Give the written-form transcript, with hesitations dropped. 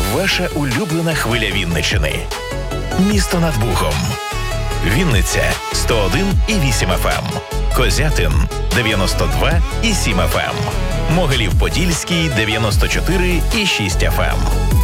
Ваша улюблена хвиля Вінниччини. Місто над Бухом. Вінниця 101,8 FM. Козятин 92,7 FM. Могилів-Подільський 94,6 FM.